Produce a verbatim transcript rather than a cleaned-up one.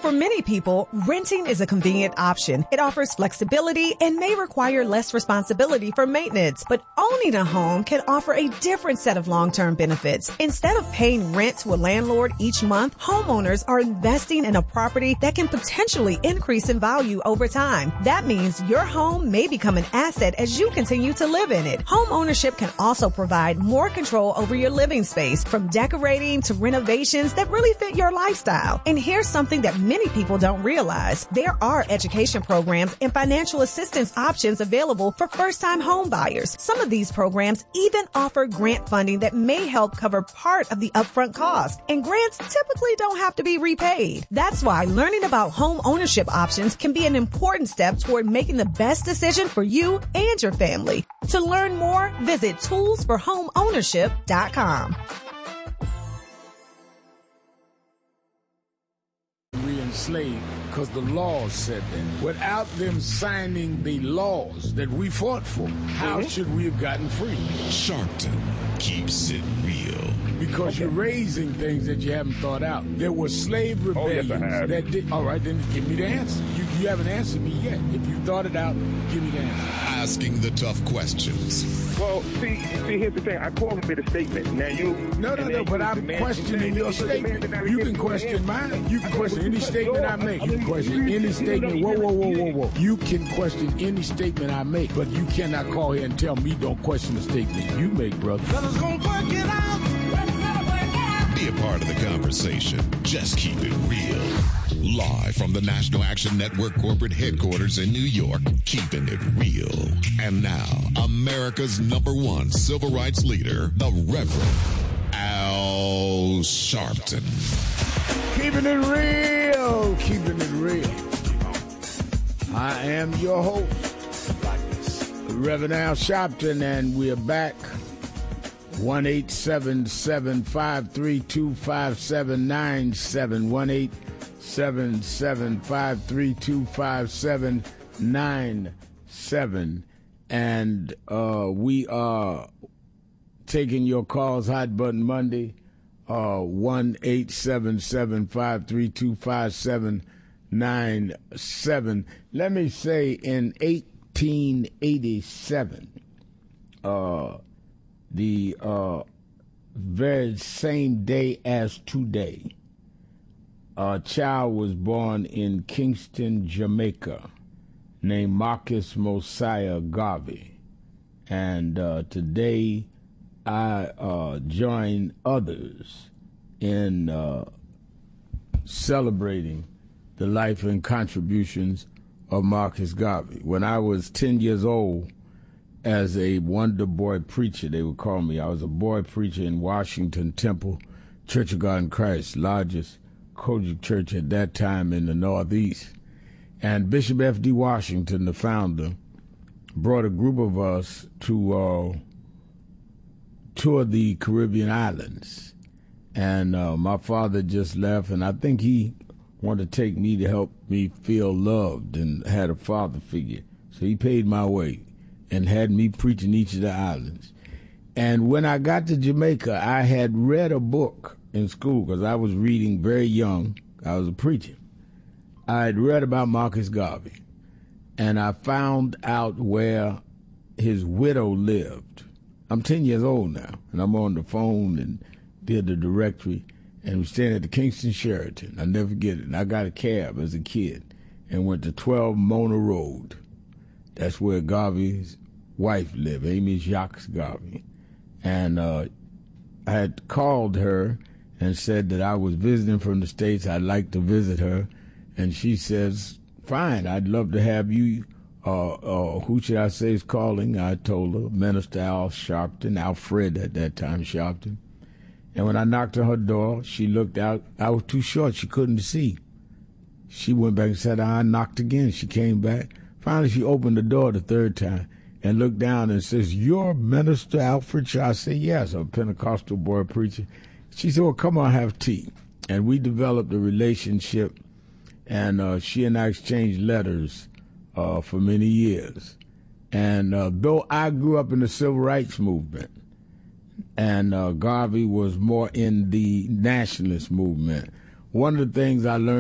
For many people, renting is a convenient option. It offers flexibility and may require less responsibility for maintenance. But owning a home can offer a different set of long-term benefits. Instead of paying rent to a landlord each month, homeowners are investing in a property that can potentially increase in value over time. That means your home may become an asset as you continue to live in it. Home ownership can also provide more control over your living space, from decorating to renovations that really fit your lifestyle. And here's something that many people don't realize. There are education programs and financial assistance options available for first-time home buyers. Some of these programs even offer grant funding that may help cover part of the upfront cost. And grants typically don't have to be repaid. That's why learning about home ownership options can be an important step toward making the best decision for you and your family. To learn more, visit tools for home ownership dot com. Enslaved because the laws said that. Without them signing the laws that we fought for, how mm-hmm. should we have gotten free? Sharpton keeps it real. Because okay. you're raising things that you haven't thought out. There were slave rebellions oh, yes, that did. All right, then give me the answer. You, you haven't answered me yet. If you thought it out, give me the answer. Asking the tough questions. Well, see, see, here's the thing. I call him a statement. Now you. No, no, no. But I'm questioning your statement. You can question mine. You can question any statement I make. You can question any statement. Whoa, whoa, whoa, whoa, whoa. You can question any statement I make, but you cannot call here and tell me don't question the statement you make, brother. Fellas gonna work it out. Be a part of the conversation. Just keep it real. Live from the National Action Network corporate headquarters in New York, keeping it real. And now, America's number one civil rights leader, the Reverend Al Sharpton. Keeping it real. Keeping it real. I am your host, Reverend Al Sharpton, and we are back. one eight seven seven, five three two, five seven nine seven. one eight seven seven, five three two, five seven nine seven. And uh, we are taking your calls, Hot Button Monday, uh, one eight seven seven, five three two, five seven nine seven. Let me say, in eighteen eighty-seven, uh, the uh, very same day as today, a child was born in Kingston, Jamaica, named Marcus Mosiah Garvey. And uh, today I uh, join others in uh, celebrating the life and contributions of Marcus Garvey. When I was ten years old, as a wonder boy preacher, they would call me. I was a boy preacher in Washington Temple, Church of God in Christ, largest Kojic church at that time in the Northeast. And Bishop F D Washington, the founder, brought a group of us to uh, tour the Caribbean islands. And uh, my father just left, and I think he wanted to take me to help me feel loved and had a father figure. So he paid my way and had me preaching each of the islands. And when I got to Jamaica, I had read a book in school because I was reading very young. I was a preacher. I had read about Marcus Garvey, and I found out where his widow lived. I'm ten years old now, and I'm on the phone and did the directory, and was staying at the Kingston Sheraton. I never forget it. And I got a cab as a kid and went to twelve Mona Road. That's where Garvey's wife lived, Amy Jacques Garvey. And uh, I had called her and said that I was visiting from the States. I'd like to visit her. And she says, fine, I'd love to have you. Uh, uh, who should I say is calling? I told her, Minister Al Sharpton, Alfred at that time, Sharpton. And when I knocked on her door, she looked out. I was too short. She couldn't see. She went back and said, I knocked again. She came back. Finally, she opened the door the third time and looked down and says, you're Minister Alfred? I said, yes, I'm a Pentecostal boy preacher. She said, well, come on, have tea. And we developed a relationship, and uh, she and I exchanged letters uh, for many years. And uh, though I grew up in the civil rights movement, and uh, Garvey was more in the nationalist movement, one of the things I learned